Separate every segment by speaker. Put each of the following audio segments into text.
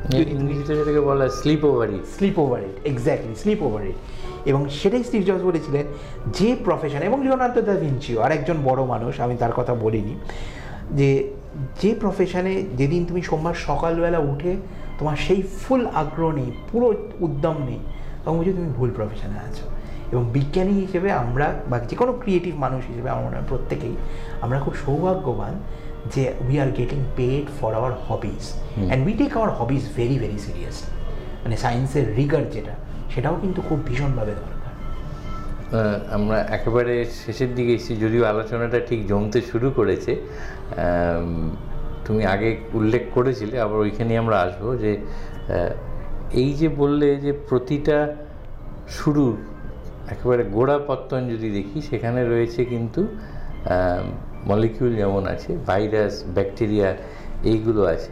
Speaker 1: ইংরেজিতে যেটাকে বলা slip ওভারই,
Speaker 2: slip over it, exactly slip over it. এবং সেটাই স্টিভ জবস বলেছিলেন যে প্রফেশন, এবং লিওনার্দো দা ভিঞ্চিও আর একজন বড় মানুষ, আমি তার কথা বলিনি, যে প্রফেশনে যেদিন তুমি সোমবার সকালবেলা উঠে তোমার সেই ফুল আগ্রহ নেই, পুরো উদ্যম নেই, তখন বুঝি তুমি ভুল প্রফেশনে আছো। এবং বিজ্ঞানী হিসেবে আমরা বা যে কোনো ক্রিয়েটিভ মানুষ হিসেবে আমার মনে হয় প্রত্যেকেই আমরা খুব সৌভাগ্যবান যে we are getting paid for our hobbies, and we take our hobbies very very seriously. মানে সায়েন্সের রিগার যেটা, সেটাও কিন্তু খুব ভীষণভাবে দরকার।
Speaker 1: আমরা একেবারে শেষের দিকে এসেছি, যদিও আলোচনাটা ঠিক জমতে শুরু করেছে। তুমি আগে উল্লেখ করেছিলে, আবার ওইখানে আমরা আসবো, যে এই যে বললে যে প্রতিটা শুরুর একেবারে গোড়া পত্তন যদি দেখি, সেখানে রয়েছে কিন্তু মলিকিউল যেমন আছে, ভাইরাস, ব্যাকটেরিয়া, এইগুলো আছে।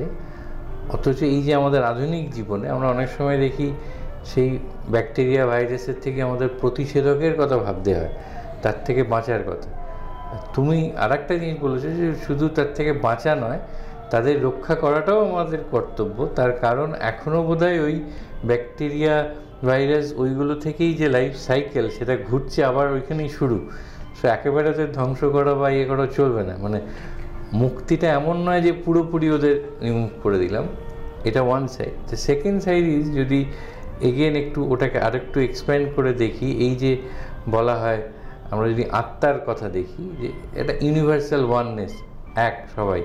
Speaker 1: অথচ এই যে আমাদের আধুনিক জীবনে আমরা অনেক সময় দেখি সেই ব্যাকটেরিয়া, ভাইরাসের থেকে আমাদের প্রতিষেধকের কথা ভাবতে হয়, তার থেকে বাঁচার কথা। তুমি আর একটা জিনিস বলেছো যে শুধু তার থেকে বাঁচা নয়, তাদের রক্ষা করাটাও আমাদের কর্তব্য। তার কারণ এখনও বোধহয় ওই ব্যাকটেরিয়া, ভাইরাস, ওইগুলো থেকেই যে লাইফ সাইকেল, সেটা ঘুরছে, আবার ওইখানেই শুরু। সো একেবারে ওদের ধ্বংস করা বা ইয়ে করা চলবে না। মানে মুক্তিটা এমন নয় যে পুরোপুরি ওদের রিমুভ করে দিলাম, এটা one side. The second side is, যদি এগেন একটু ওটাকে আরেকটু এক্সপ্যান্ড করে দেখি, এই যে বলা হয়, আমরা যদি আত্মার কথা দেখি, যে এটা ইউনিভার্সাল ওয়াননেস, এক সবাই,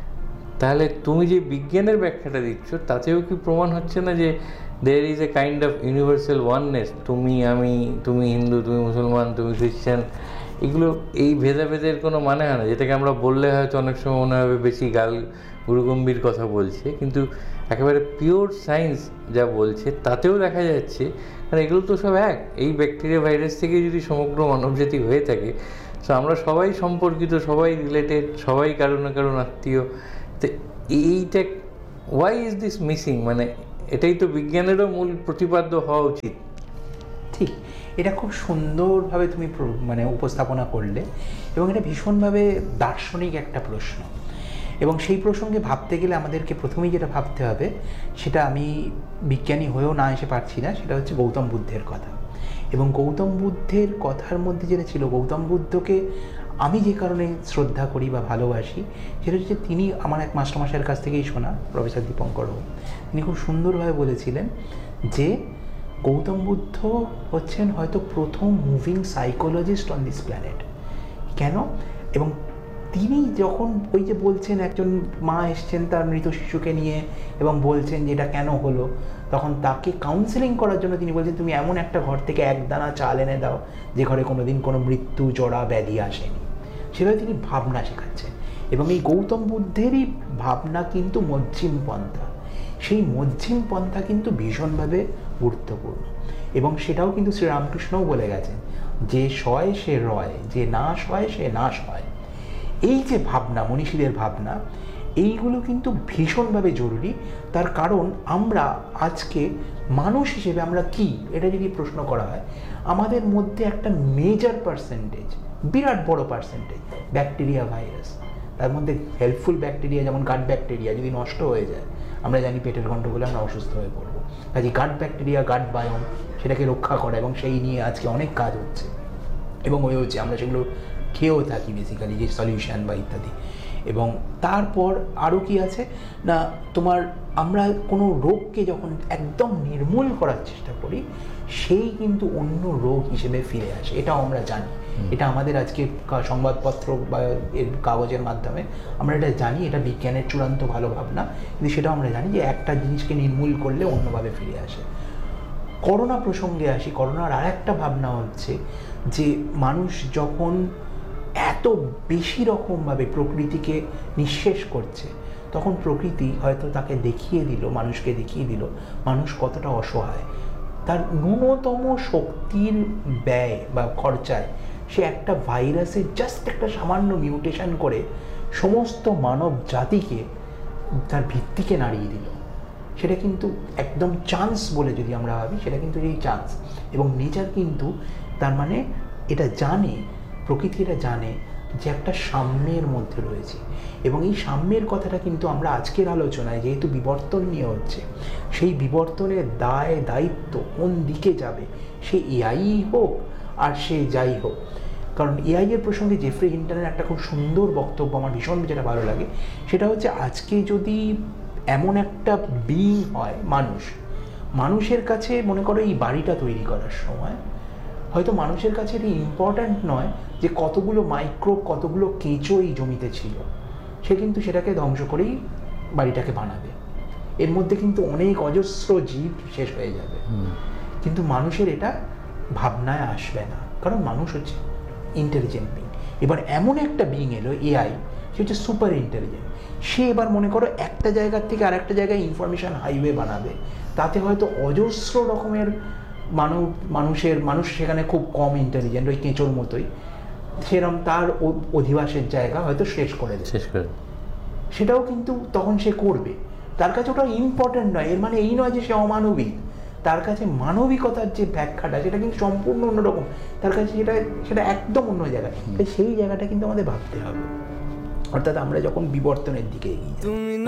Speaker 1: তাহলে তুমি যে বিজ্ঞানের ব্যাখ্যাটা দিচ্ছ, তাতেও কি প্রমাণ হচ্ছে না যে there is a kind of universal oneness? তুমি, আমি, তুমি হিন্দু, তুমি মুসলমান, তুমি খ্রিস্টান, এগুলো এই ভেদাভেদের কোনো মানে হয় না, যেটাকে আমরা বললে হয়তো অনেক সময় মনে হবে বেশি গাল গুরুগম্ভীর কথা বলছে, কিন্তু একেবারে পিওর সায়েন্স যা বলছে তাতেও দেখা যাচ্ছে, কারণ এগুলো তো সব এক। এই ব্যাকটেরিয়া, ভাইরাস থেকে যদি সমগ্র মানবজাতি হয়ে থাকে, তো আমরা সবাই সম্পর্কিত, সবাই রিলেটেড, সবাই কারো না কারণ আত্মীয়। তো এইটা ওয়াই ইজ দিস মিসিং? মানে এটাই তো বিজ্ঞানেরও মূল প্রতিপাদ্য হওয়া উচিত।
Speaker 2: ঠিক, এটা খুব সুন্দরভাবে তুমি মানে উপস্থাপনা করলে, এবং এটা ভীষণভাবে দার্শনিক একটা প্রশ্ন। এবং সেই প্রসঙ্গে ভাবতে গেলে আমাদেরকে প্রথমেই যেটা ভাবতে হবে, সেটা আমি বিজ্ঞানী হয়েও না এসে পারছি না, সেটা হচ্ছে গৌতম বুদ্ধের কথা। এবং গৌতম বুদ্ধের কথার মধ্যে যেটা ছিল, গৌতম বুদ্ধকে আমি যে কারণে শ্রদ্ধা করি বা ভালোবাসি, সেটা হচ্ছে তিনি আমার এক মাস্টারমশাইয়ের কাছ থেকেই শোনা, প্রফেসর দীপঙ্কর। তিনি খুব সুন্দরভাবে বলেছিলেন যে গৌতম বুদ্ধ হচ্ছেন হয়তো প্রথম moving psychologist on this planet. কেন? এবং তিনি যখন ওই যে বলছেন, একজন মা এসছেন তার মৃত শিশুকে নিয়ে এবং বলছেন যে এটা কেন হলো, তখন তাকে কাউন্সেলিং করার জন্য তিনি বলছেন, তুমি এমন একটা ঘর থেকে এক দানা চাল এনে দাও যে ঘরে কোনো দিন কোনো মৃত্যু, জরা, ব্যাধি আসেনি। সেভাবে তিনি ভাবনা শেখাচ্ছেন। এবং এই গৌতম বুদ্ধেরই ভাবনা কিন্তু মধ্যম পন্থা। সেই মধ্যম পন্থা কিন্তু ভীষণভাবে গুরুত্বপূর্ণ। এবং সেটাও কিন্তু শ্রীরামকৃষ্ণও বলে গেছেন, যে সয় সে রয়, যে না সয় সে না সয়। এই যে ভাবনা, মনীষীদের ভাবনা, এইগুলো কিন্তু ভীষণভাবে জরুরি। তার কারণ আমরা আজকে মানুষ হিসেবে আমরা কি, এটা যদি প্রশ্ন করা হয়, আমাদের মধ্যে একটা মেজর পার্সেন্টেজ, বিরাট বড় পার্সেন্টেজ ব্যাকটেরিয়া, ভাইরাস। তার মধ্যে হেল্পফুল ব্যাকটেরিয়া যেমন গাট ব্যাকটেরিয়া যদি নষ্ট হয়ে যায়, আমরা জানি পেটের গণ্ডগোলে আমরা অসুস্থ হয়ে পড়বো। কাজে গাট ব্যাকটেরিয়া, গাট বায়োম, সেটাকে রক্ষা করা, এবং সেই নিয়ে আজকে অনেক কাজ হচ্ছে এবং হচ্ছে, আমরা সেগুলো খেয়েও থাকি বেসিক্যালি, যে সলিউশন বা ইত্যাদি। এবং তারপর আরও কি আছে না, তোমার আমরা কোনো রোগকে যখন একদম নির্মূল করার চেষ্টা করি, সেই কিন্তু অন্য রোগ হিসেবে ফিরে আসে। এটাও আমরা জানি, এটা আমাদের আজকে সংবাদপত্র বা এর কাগজের মাধ্যমে আমরা এটা জানি, এটা বিজ্ঞানের চূড়ান্ত ভালো ভাবনা, কিন্তু সেটাও আমরা জানি যে একটা জিনিসকে নির্মূল করলে অন্যভাবে ফিরে আসে। করোনা প্রসঙ্গে আসি। করোনার আর একটা ভাবনা হচ্ছে যে মানুষ যখন এত বেশি রকমভাবে প্রকৃতিকে নিঃশেষ করছে, তখন প্রকৃতি হয়তো তাকে দেখিয়ে দিল, মানুষকে দেখিয়ে দিল মানুষ কতটা অসহায়। তার ন্যূনতম শক্তির ব্যয় বা খরচায় সে একটা ভাইরাসের জাস্ট একটা সামান্য মিউটেশন করে সমস্ত মানব জাতিকে, তার ভিত্তিকে নাড়িয়ে দিল। সেটা কিন্তু একদম চান্স বলে যদি আমরা ভাবি, সেটা কিন্তু এই চান্স। এবং নেচার কিন্তু তার মানে এটা জানে, প্রকৃতি এটা জানে যে একটা সাম্যের মধ্যে রয়েছে। এবং এই সাম্যের কথাটা কিন্তু আমরা আজকের আলোচনায় যেহেতু বিবর্তন নিয়ে হচ্ছে, সেই বিবর্তনের দায় দায়িত্ব কোন দিকে যাবে, সে এআই হোক আর সে যাই হোক। কারণ এআই এর প্রসঙ্গে জেফ্রি হিন্টনের একটা খুব সুন্দর বক্তব্য আমার ভীষণ যেটা ভালো লাগে, সেটা হচ্ছে আজকে যদি এমন একটা বিং হয় মানুষের কাছে, মনে করো এই বাড়িটা তৈরি করার সময় হয়তো মানুষের কাছে এটা ইম্পর্ট্যান্ট নয় যে কতগুলো মাইক্রো কতগুলো কেঁচো এই জমিতে ছিল, সে কিন্তু সেটাকে ধ্বংস করেই বাড়িটাকে বানাবে। এর মধ্যে কিন্তু অনেক অজস্র জীব শেষ হয়ে যাবে, কিন্তু মানুষের এটা ভাবনায় আসবে না, কারণ মানুষ হচ্ছে ইন্টেলিজেন্ট বিং। এবার এমন একটা বিং এলো এআই, সে হচ্ছে সুপার ইন্টেলিজেন্ট। সে এবার মনে করো একটা জায়গার থেকে আরেকটা জায়গায় ইনফরমেশন হাইওয়ে বানাবে, তাতে হয়তো অজস্র রকমের মানুষ সেখানে খুব কম ইন্টেলিজেন্ট, ওই কেঁচোর মতোই, সেরকম তার অধিবাসের জায়গা হয়তো শেষ করে দেবে। সেটাও কিন্তু তখন সে করবে, তার কাছে ওটা ইম্পর্টেন্ট নয়। এর মানে এই নয় যে সে অমানবিক, তার কাছে মানবিকতার যে ব্যাখ্যাটা সেটা কিন্তু সম্পূর্ণ অন্যরকম, তার কাছে সেটা একদম অন্য জায়গায়। তাই সেই জায়গাটা কিন্তু আমাদের ভাবতে হবে, অর্থাৎ আমরা যখন বিবর্তনের দিকে এগিয়ে যাই।